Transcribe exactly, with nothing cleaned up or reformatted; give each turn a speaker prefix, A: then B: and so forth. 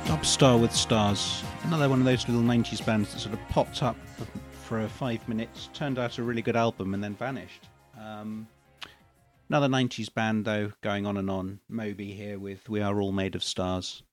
A: Star with Stars. Another one of those little nineties bands that sort of popped up for five minutes, turned out a really good album, and then vanished. Um, another nineties band, though, going on and on. Moby here with We Are All Made of Stars.